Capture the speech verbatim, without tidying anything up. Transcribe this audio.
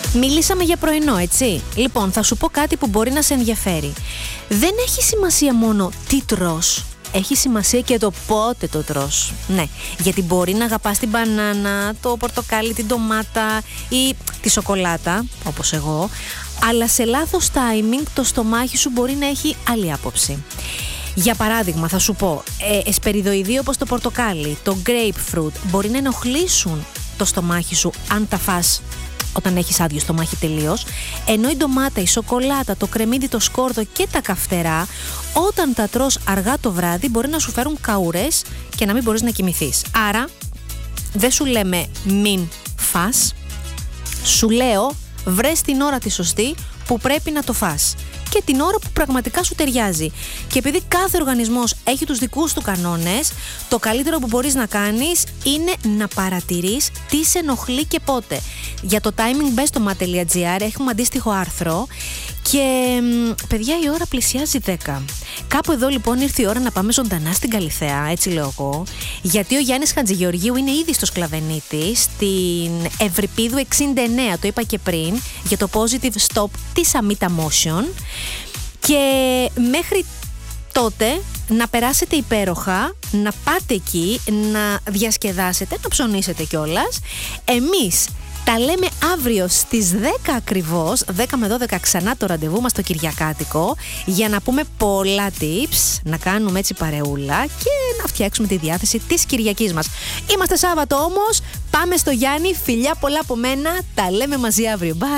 Μιλήσαμε για πρωινό, έτσι. Λοιπόν, θα σου πω κάτι που μπορεί να σε ενδιαφέρει. Δεν έχει σημασία μόνο τι τρως. Έχει σημασία και το πότε το τρως. Ναι, γιατί μπορεί να αγαπάς την μπανάνα, το πορτοκάλι, την ντομάτα ή τη σοκολάτα, όπως εγώ, αλλά σε λάθος timing το στομάχι σου μπορεί να έχει άλλη άποψη. Για παράδειγμα, θα σου πω, ε, εσπεριδοειδή όπως το πορτοκάλι, το grapefruit μπορεί να ενοχλήσουν το στομάχι σου αν τα φας όταν έχεις άδειο στομάχι τελείως, ενώ η ντομάτα, η σοκολάτα, το κρεμμύδι, το σκόρδο και τα καυτερά, όταν τα τρως αργά το βράδυ, μπορεί να σου φέρουν καούρες και να μην μπορείς να κοιμηθείς. Άρα, δεν σου λέμε μην φας, σου λέω βρες την ώρα τη σωστή που πρέπει να το φας και την ώρα που πραγματικά σου ταιριάζει. Και επειδή κάθε οργανισμός έχει τους δικούς του κανόνες, το καλύτερο που μπορείς να κάνεις είναι να παρατηρείς τι σε ενοχλεί και πότε. Για το timing μπες στο mat.gr, έχουμε αντίστοιχο άρθρο και παιδιά η ώρα πλησιάζει δέκα. Κάπου εδώ λοιπόν ήρθε η ώρα να πάμε ζωντανά στην Καλιθέα, έτσι λέω εγώ, γιατί ο Γιάννης Χατζηγεωργίου είναι ήδη στο Σκλαβενίτη, στην Ευρυπίδου εξήντα εννέα, το είπα και πριν, για το Positive Stop της Amita Motion. Και μέχρι τότε να περάσετε υπέροχα, να πάτε εκεί, να διασκεδάσετε, να ψωνίσετε κιόλας. Εμείς τα λέμε αύριο στις δέκα ακριβώς, δέκα με δώδεκα ξανά το ραντεβού μας στο Κυριακάτικο, για να πούμε πολλά tips, να κάνουμε έτσι παρεούλα και να φτιάξουμε τη διάθεση της Κυριακής μας. Είμαστε Σάββατο όμως, πάμε στο Γιάννη, φιλιά πολλά από μένα, τα λέμε μαζί αύριο. Bye!